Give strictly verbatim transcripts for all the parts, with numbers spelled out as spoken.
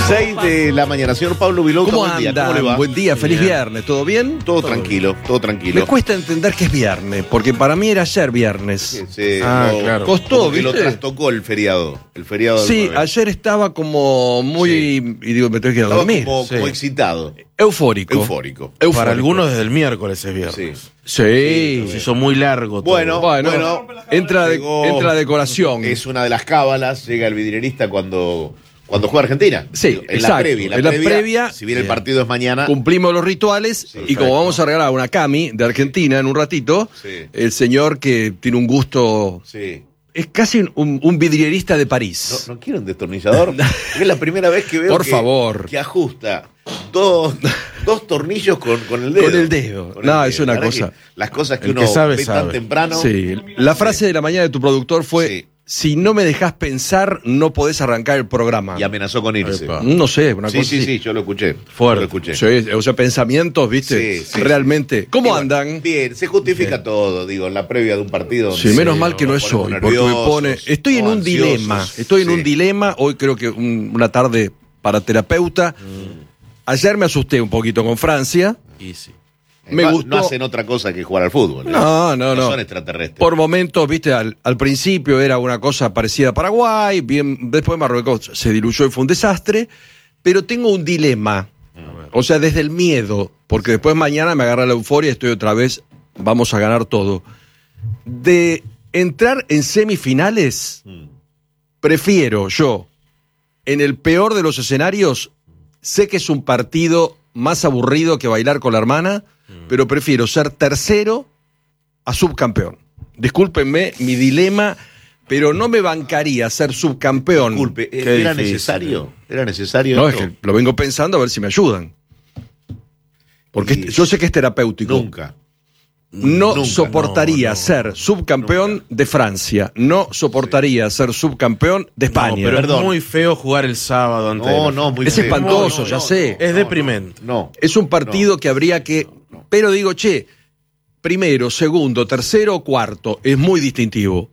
seis de la mañana. Señor Pablo Vilouta, ¿Cómo buen día. andan? ¿Cómo le va? Buen día, feliz Bien. viernes. ¿Todo bien? Todo, todo tranquilo, todo tranquilo. Me cuesta entender que es viernes, porque para mí era ayer viernes. Sí, sí, Ah, lo, claro. Costó, como que lo ¿viste? trastocó el feriado. El feriado del Sí, nueve. ayer estaba como muy... Y digo, me tengo que ir a Estaba dormir. como, Sí. como excitado. Eufórico. Eufórico. Eufórico. Para algunos desde el miércoles es viernes. Sí. Sí. Se hizo muy largo todo. Bueno, Bueno, bueno, entra, de, llegó- entra la decoración. Es una de las cábalas. Llega el vidrierista cuando, cuando juega Argentina. Sí, en la exacto. previa. En la previa, si bien el bien. partido es mañana. Cumplimos los rituales y como perfecto. vamos a regalar una Cami de Argentina en un ratito, Sí. el señor que tiene un gusto... Sí. Es casi un, un vidrierista de París. No, no quiero un destornillador. Es la primera vez que veo Por que, favor. que ajusta dos, dos tornillos con, con el dedo. Con el dedo. Con No, el es dedo. una La verdad cosa. que Las cosas que El uno que sabe, ve tan sabe. temprano. Sí, la frase de la mañana de tu productor fue, Sí. si no me dejas pensar, no podés arrancar el programa. Y amenazó con irse. Epa. No sé, una Sí, cosa sí, así. sí, yo lo escuché. Fuerte. Lo escuché. Sí, o sea, pensamientos, ¿viste? Sí, sí, Realmente. ¿Cómo Y bueno, andan? Bien, se justifica todo, digo, en la previa de un partido. donde Sí, menos se- mal que no nos es ponemos hoy, porque me nerviosos, pone... Estoy en o un ansiosos. dilema, estoy en Sí. un dilema. Hoy creo que un- una tarde para terapeuta. Ayer me asusté un poquito con Francia. Y sí. Me no, gustó. no hacen otra cosa que jugar al fútbol. ¿eh? No, no, no. son extraterrestres. Por momentos, viste, al, al principio era una cosa parecida a Paraguay, bien, después Marruecos se diluyó y fue un desastre, pero tengo un dilema, o sea, desde el miedo, porque después mañana me agarra la euforia y estoy otra vez, vamos a ganar todo. De entrar en semifinales, Mm. prefiero yo, en el peor de los escenarios, sé que es un partido más aburrido que bailar con la hermana, pero prefiero ser tercero a subcampeón. Discúlpenme mi dilema, pero no me bancaría ser subcampeón. Disculpe, ¿eh, Qué ¿era difícil. necesario? ¿Era necesario No, es esto? que lo vengo pensando a ver si me ayudan. Porque Y- este- yo sé que es terapéutico. Nunca. No Nunca, soportaría no, no, ser subcampeón nunca. de Francia. No soportaría ser subcampeón de España. No, pero Perdón. es muy feo jugar el sábado antes de No, la no, final. muy Es feo. espantoso, No, no, ya no, sé. no, Es no, deprimente. No. Es un partido No. que habría que... Pero digo, che, primero, segundo, tercero, cuarto, es muy distintivo.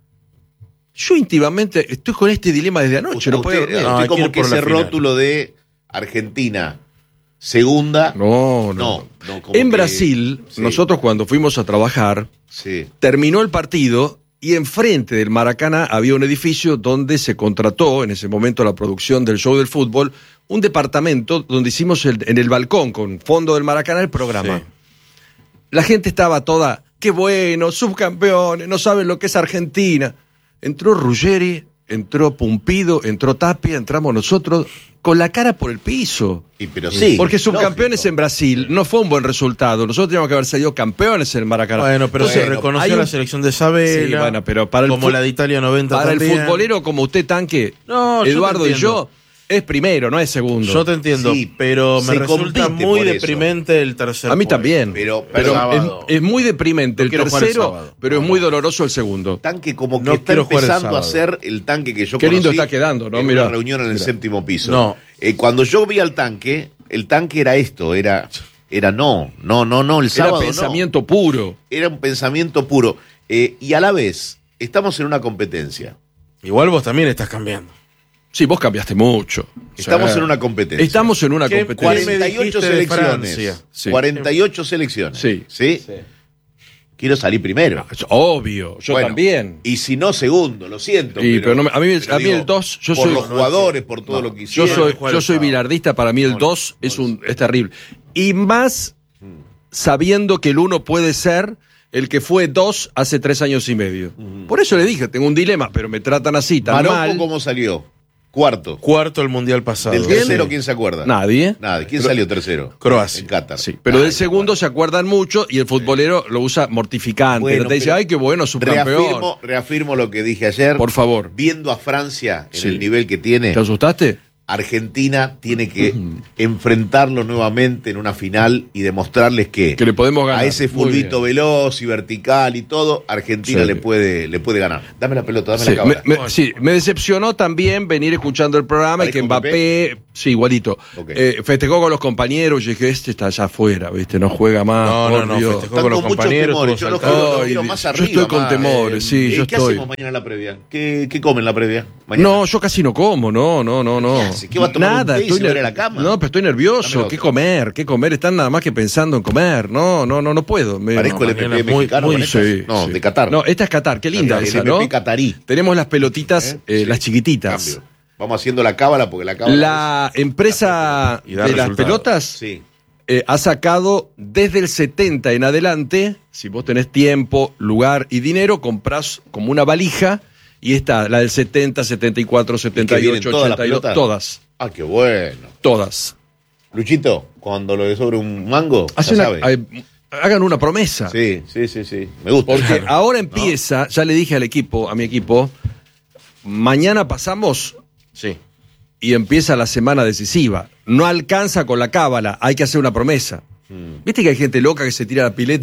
Yo íntimamente estoy con este dilema desde anoche, Usted, no puedo usted- dormir. No, usted hay que como ir que por la ese final. rótulo de Argentina segunda. No, no. No, no, como En que- Brasil, sí. nosotros cuando fuimos a trabajar, Sí. terminó el partido y enfrente del Maracaná había un edificio donde se contrató, en ese momento la producción del show del fútbol, un departamento donde hicimos el- en el balcón, con fondo del Maracaná, el programa. Sí. La gente estaba toda, qué bueno, subcampeones, no saben lo que es Argentina. Entró Ruggeri, entró Pumpido, entró Tapia, entramos nosotros, con la cara por el piso. Y, pero sí. Porque subcampeones lógico. en Brasil no fue un buen resultado. Nosotros teníamos que haber salido campeones en el Maracaná. Bueno, pero Entonces, se bueno, reconoció hay un- la selección de Sabela. Sí, bueno, pero para el como fu- la de Italia noventa Para también. el futbolero como usted, Tanque, No, yo Eduardo te y entiendo. yo, es primero, no es segundo. Yo te entiendo, Sí, pero me se resulta compite muy por eso. deprimente el tercer A mí puesto. también. Pero- Pero, pero es, sábado. es muy deprimente No el quiero jugar el tercero, sábado. pero No, es muy no. doloroso el segundo. Tanque como que No está quiero jugar el empezando a sábado. ser el tanque que yo Qué lindo conocí está quedando, ¿no? en Mirá. una reunión en el Mirá. séptimo piso. No. Eh, cuando yo vi al tanque, el tanque era esto, era, era no, no, no, no, el Era sábado no. pensamiento puro. Era un pensamiento puro. Eh, y a la vez, estamos en una competencia. Igual vos también estás cambiando. Sí, vos cambiaste mucho. Estamos Sí. en una competencia. Estamos en una ¿Qué- competencia. me cuarenta y ocho dijiste de selecciones. Francia? Sí. cuarenta y ocho selecciones. Sí. ¿Sí? Quiero salir primero. Es Obvio, yo Bueno, también. Y si no, segundo, lo siento. Y, pero no me- a mí- pero a mí el dos, yo por soy- los jugadores, por todo lo que Yo hicieron. soy, jugar yo el soy sábado. bilardista, para mí el No, dos no, es un es terrible. Y más sabiendo que el uno puede ser el que fue dos hace tres años y medio. Por eso le dije, tengo un dilema, pero me tratan así, tan Marocco, mal. ¿cómo salió? Cuarto. Cuarto el mundial pasado. Del tercero, ¿quién se acuerda? Nadie. Nadie. ¿Quién salió tercero? Croacia. En Qatar. Sí, pero Ay, del segundo bueno. se acuerdan mucho y el futbolero lo usa mortificante. Bueno, Te dice, pero ay, qué bueno, subcampeón. Reafirmo, reafirmo lo que dije ayer. Por favor. Viendo a Francia en Sí. el nivel que tiene, ¿Te asustaste? Argentina tiene que enfrentarlo nuevamente en una final y demostrarles que, Que le podemos ganar. a ese Muy fulbito bien. veloz y vertical y todo, Argentina Sí. le puede le puede ganar. Dame la pelota, dame Sí, la cámara. me, me- sí, me decepcionó también venir escuchando el programa y que Parejo Mbappé Sí, igualito. Ok. Eh, festejó con los compañeros. Yo dije, este está allá afuera, ¿viste? No juega más. No, por no, no, Dios. festejó Están con los muchos compañeros. temores. estuvo Yo los saltando. quiero, los Ay, quiero más yo arriba. estoy con más, temores, sí, ¿y yo ¿Qué estoy. hacemos mañana en la previa? ¿Qué, qué comen en la previa? Mañana. No, yo casi no como, no, no, no, no. ¿Qué hace? ¿Qué va a tomar un Nada, té y estoy se va a ir ner- a la cama? No, pero estoy Dame nervioso. otro. ¿Qué comer? ¿Qué comer? Están nada más que pensando en comer. No, no, no, no puedo. Me- Parezco el mañana M P muy- mexicano. muy- con estas? sí, no, sí. de Qatar. No, esta es Qatar, qué linda el esa, M P ¿no? catarí. Tenemos las pelotitas, ¿Eh? eh, Sí. las chiquititas. Cambio. Vamos haciendo la cábala porque la cábala. La empresa Y da de las resultados. pelotas Sí. eh, ha sacado desde el setenta en adelante, si vos tenés tiempo, lugar y dinero, comprás como una valija y está la del setenta, setenta y cuatro, setenta y vienen ocho, todas las ochenta y dos, pelotas? todas, Ah, qué bueno. todas. Luchito, cuando lo de sobre un mango, Hace ya una- sabe. eh, hagan una promesa. Sí, sí, sí, sí. Me gusta. Porque ahora empieza, ya le dije al equipo, a mi equipo, mañana pasamos Sí. y empieza la semana decisiva. No alcanza con la cábala, hay que hacer una promesa. Mm. Viste que hay gente loca que se tira la pileta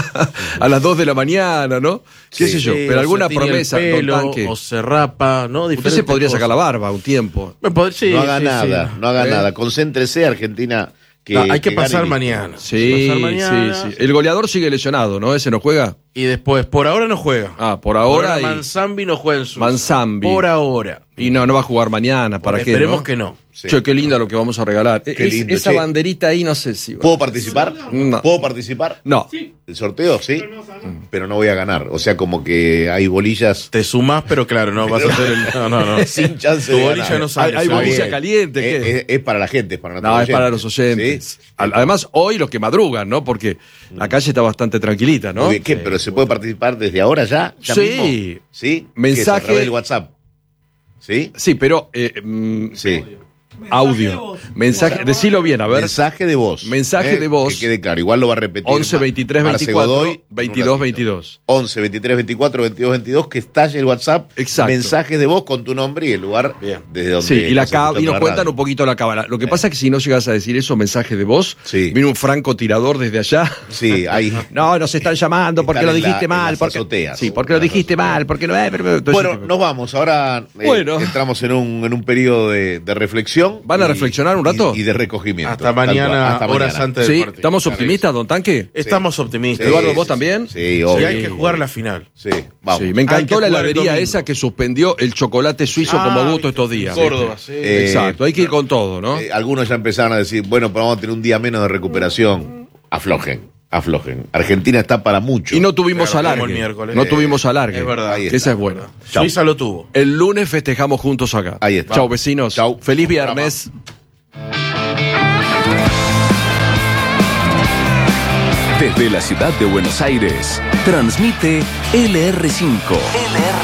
a las dos de la mañana, ¿no? ¿Qué Sí, sé yo? Sí, Pero o alguna se tiñe el promesa, don pelo, Tanque. o se rapa, ¿no? Usted se Diferentes podría sacar la cosas. barba un tiempo. Me pod- sí, no haga sí, nada, sí. no haga ¿Eh? nada. Concéntrese, Argentina. Que, No, hay que, que gane pasar y- mañana. Sí, Pasar mañana. sí, sí. El goleador sigue lesionado, ¿no? Ese no juega. Y después, por ahora no juega. Ah, por ahora. y, Manzambi no juega en Suiza. Manzambi. Por ahora. y no, no va a jugar mañana. ¿Para qué? Esperemos ¿no? que no. Sí. Che, qué linda lo que vamos a regalar. Qué Es- lindo, esa che. banderita ahí, no sé si. va. ¿Puedo participar? No. ¿Puedo participar? No. ¿El sorteo? Sí. Pero no voy a ganar. O sea, como que hay bolillas. Te sumás, pero claro, no vas a hacer el. No, no, no. Sin chance Tu de bolilla ganar. no sale. Hay- hay Está bolilla bien. caliente, ¿qué? Es, es- es para la gente, es para nuestros No, es para oyentes. los oyentes. ¿Sí? Al- Además, hoy los que madrugan, ¿no? Porque la calle está bastante tranquilita, ¿no? Muy bien. ¿Qué? ¿Pero se puede participar desde ahora ya? ¿Ya Sí. mismo? ¿Sí? Mensaje- ¿Qué es, a través del WhatsApp? ¿Sí? Sí, pero eh, mm, Sí. audio. Mensaje, decilo bien, a ver. Mensaje de voz. Mensaje de voz. Que quede claro. Igual lo va a repetir. once, veintitrés, Marce veinticuatro, Godoy, en un veintidós, ratito. veintidós. once, veintitrés, veinticuatro, veintidós, veintidós, que estalle el WhatsApp. Exacto. Mensajes de voz con tu nombre y el lugar Bien. desde donde. Sí, y, la estás ca- y escuchando nos la cuentan radio. un poquito la cábala. Lo que pasa es que si no llegas a decir eso, mensaje de voz, Sí. viene un francotirador desde allá. Sí, hay. No, nos están llamando porque Están lo en la- dijiste en mal. las Porque, azoteas. sí, porque lo En las dijiste azoteas. mal. Porque no, eh, pero- pero- entonces- Bueno, nos vamos. Ahora eh, Bueno. entramos en un, en un periodo de, de reflexión. ¿Van a reflexionar un rato? Y, y de recogimiento. Hasta tal cual. mañana, Hasta horas mañana. antes Sí, del partido. ¿estamos optimistas, don Tanque? Estamos optimistas. Sí, Eduardo, sí, ¿vos sí. también? Sí, Sí, obvio. hay que jugar la final. Sí, vamos. Sí, me Hay encantó que la jugar el heladería domingo. esa que suspendió el chocolate suizo Ah, como gusto viste, estos días. Córdoba, ¿viste? sí. Eh, Exacto, hay que ir con todo, ¿no? Eh, algunos ya empezaron a decir, bueno, pero vamos a tener un día menos de recuperación. Aflojen, aflojen. Argentina está para mucho. Y no tuvimos Claro, alargue. como el miércoles. No Eh, tuvimos alargue. es verdad. Ahí Que está. esa es buena. Chau. Suiza lo tuvo. El lunes festejamos juntos acá. Ahí está. Chau, vecinos. Chau. Feliz Buen programa. viernes. Desde la ciudad de Buenos Aires, transmite L R cinco. L R